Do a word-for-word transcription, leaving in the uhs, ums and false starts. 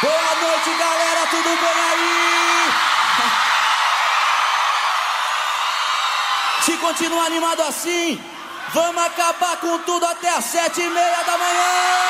Boa noite, galera, tudo bem aí? Se continuar animado assim, vamos acabar com tudo até as sete e meia da manhã!